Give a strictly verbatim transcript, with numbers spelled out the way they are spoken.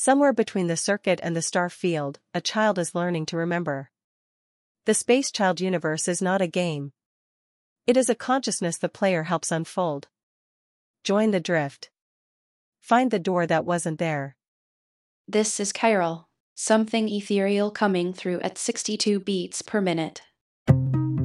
Somewhere between the circuit and the star field, a child is learning to remember. The Space Child universe is not a game. It is a consciousness the player helps unfold. Join the drift. Find the door that wasn't there. This is chiral, something ethereal coming through at sixty-two beats per minute.